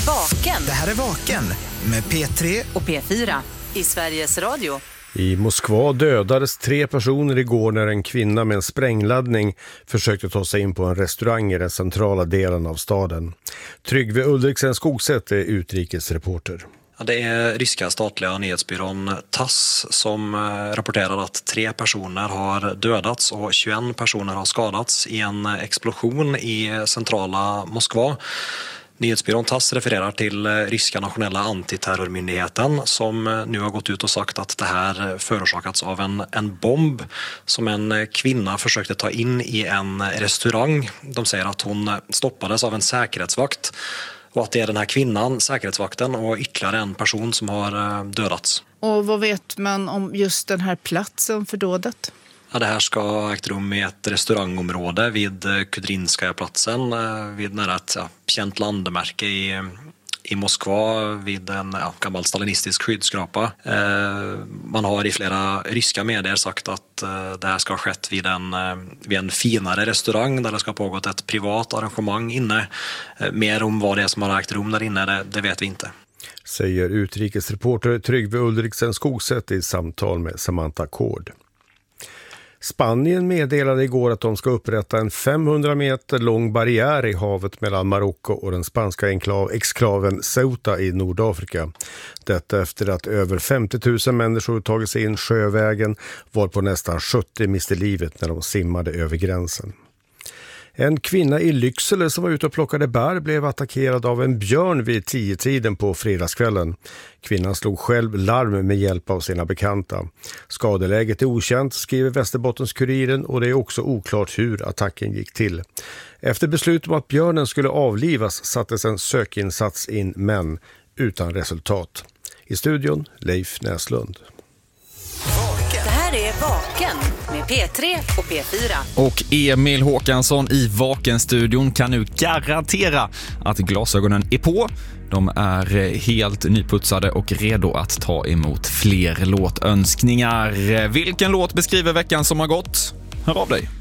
Vaken. Det här är Vaken med P3 och P4 i Sveriges Radio. I Moskva dödades 3 personer igår när en kvinna med en sprängladdning försökte ta sig in på en restaurang i den centrala delen av staden. Tryggve Ulriksen Skogsätt är utrikesreporter. Ja, det är ryska statliga nyhetsbyrån TASS som rapporterar att 3 personer har dödats och 21 personer har skadats i en explosion i centrala Moskva. Nyhetsbyrån TASS refererar till ryska nationella antiterrormyndigheten som nu har gått ut och sagt att det här förorsakats av en bomb som en kvinna försökte ta in i en restaurang. De säger att hon stoppades av en säkerhetsvakt och att det är den här kvinnan, säkerhetsvakten och ytterligare en person som har dödats. Och vad vet man om just den här platsen för dådet? Ja, det här ska ha ägt rum i ett restaurangområde vid Kudrinskaya-platsen, vid nära ett känt landmärke i Moskva, vid en gammal stalinistisk skyddsgrapa. Man har i flera ryska medier sagt att det här ska ha skett vid en finare restaurang där det ska ha pågått ett privat arrangemang inne. Mer om vad det är som har ägt rum där inne, det vet vi inte. Säger utrikesreporter Tryggve Ulriksen Skogsätt i samtal med Samantha Kord. Spanien meddelade igår att de ska upprätta en 500 meter lång barriär i havet mellan Marocko och den spanska exklaven Ceuta i Nordafrika. Detta efter att över 50 000 människor tagit sig in sjövägen, varpå nästan 70 miste livet när de simmade över gränsen. En kvinna i Lycksele som var ute och plockade bär blev attackerad av en björn vid 10-tiden på fredagskvällen. Kvinnan slog själv larm med hjälp av sina bekanta. Skadeläget är okänt, skriver Västerbottens-Kuriren, och det är också oklart hur attacken gick till. Efter beslut om att björnen skulle avlivas sattes en sökinsats in, men utan resultat. I studion Leif Näslund. Det här är Vaken med P3 och P4. Och Emil Håkansson i Vaken-studion kan nu garantera att glasögonen är på. De är helt nyputsade och redo att ta emot fler låtönskningar. Vilken låt beskriver veckan som har gått? Hör av dig.